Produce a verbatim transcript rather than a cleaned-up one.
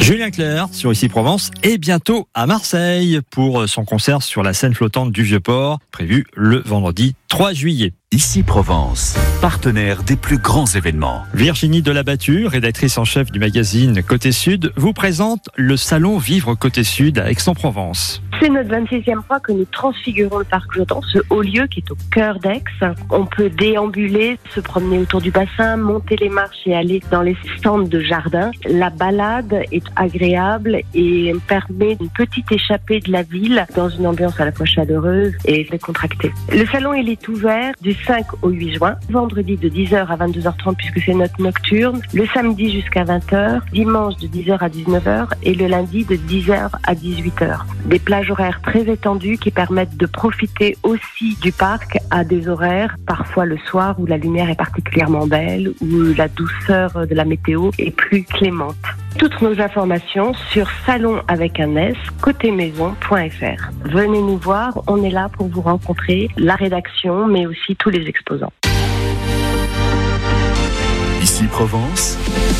Julien Clerc sur Ici Provence et bientôt à Marseille pour son concert sur la scène flottante du Vieux-Port, prévu le vendredi trois juillet. Ici Provence, partenaire des plus grands événements. Virginie Delabattu, rédactrice en chef du magazine Côté Sud, vous présente le salon Vivre Côté Sud à Aix-en-Provence. C'est notre vingt-sixième fois que nous transfigurons le parc flottant, ce haut lieu qui est au cœur d'Aix. On peut déambuler, se promener autour du bassin, monter les marches et aller dans les stands de jardin. La balade est agréable et permet une petite échappée de la ville dans une ambiance à la fois chaleureuse et décontractée. Le salon il est ouvert du cinq au huit juin, vendredi de dix heures à vingt-deux heures trente puisque c'est notre nocturne, le samedi jusqu'à vingt heures, dimanche de dix heures à dix-neuf heures et le lundi de dix heures à dix-huit heures. Des plages horaires très étendues qui permettent de profiter aussi du parc à des horaires, parfois le soir où la lumière est particulièrement belle, où la douceur de la météo est plus clémente. Toutes nos informations sur salon avec un S, côté maison point f r. Venez nous voir, on est là pour vous rencontrer, la rédaction, mais aussi tous les exposants. Ici Provence.